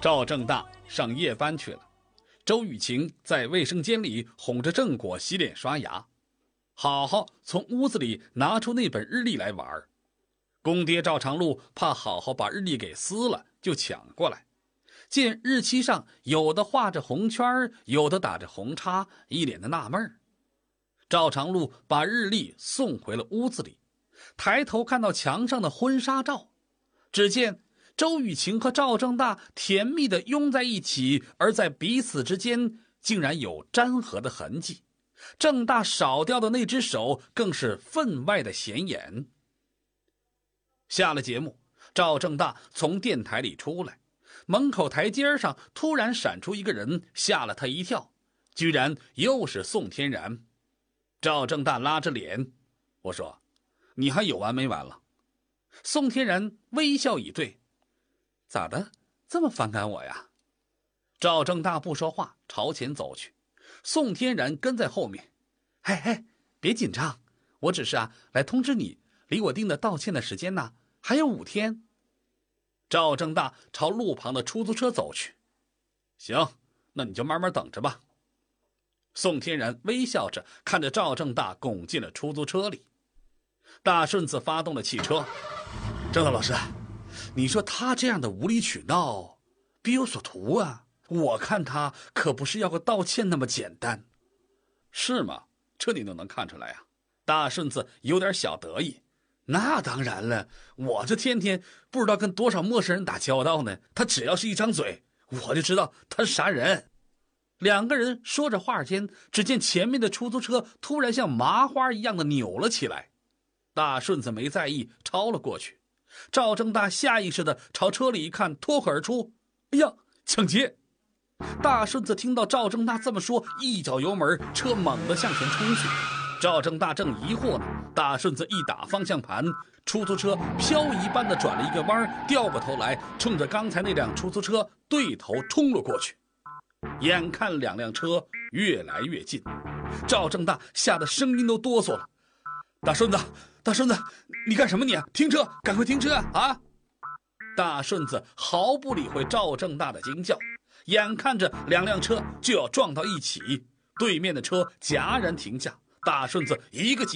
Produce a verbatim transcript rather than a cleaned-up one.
赵正大上夜班去了，周雨晴在卫生间里哄着郑果洗脸刷牙。好好从屋子里拿出那本日历来玩。公爹赵长禄怕好好把日历给撕了，就抢过来。见日期上有的画着红圈，有的打着红叉，一脸的纳闷。赵长禄把日历送回了屋子里，抬头看到墙上的婚纱照，只见周雨晴和赵正大甜蜜地拥在一起，而在彼此之间竟然有粘合的痕迹。正大少掉的那只手更是分外的显眼。下了节目，赵正大从电台里出来，门口台阶上突然闪出一个人，吓了他一跳，居然又是宋天然。赵正大拉着脸，我说：“你还有完没完了？”宋天然微笑以对：“咋的，这么反感我呀？”赵正大不说话，朝前走去。宋天然跟在后面：“嘿嘿，别紧张，我只是啊来通知你，离我定的道歉的时间呢还有五天。”赵正大朝路旁的出租车走去：“行，那你就慢慢等着吧。”宋天然微笑着看着赵正大拱进了出租车里。大顺子发动了汽车：“正大老师，你说他这样的无理取闹，必有所图啊！我看他可不是要个道歉那么简单。”“是吗？这你都能看出来啊？”大顺子有点小得意。“那当然了，我这天天不知道跟多少陌生人打交道呢，他只要是一张嘴，我就知道他是啥人。”两个人说着话间，只见前面的出租车突然像麻花一样的扭了起来。大顺子没在意，超了过去。赵正大下意识地朝车里一看，脱口而出：“哎呀，抢劫！”大顺子听到赵正大这么说，一脚油门，车猛地向前冲去。赵正大正疑惑呢，大顺子一打方向盘，出租车漂移般的转了一个弯，掉过头来，冲着刚才那辆出租车对头冲了过去。眼看两辆车越来越近，赵正大吓得声音都哆嗦了：“大顺子，大顺子，你干什么你？停车，赶快停车啊！”大顺子毫不理会赵正大的惊叫，眼看着两辆车就要撞到一起，对面的车戛然停下，大顺子一个急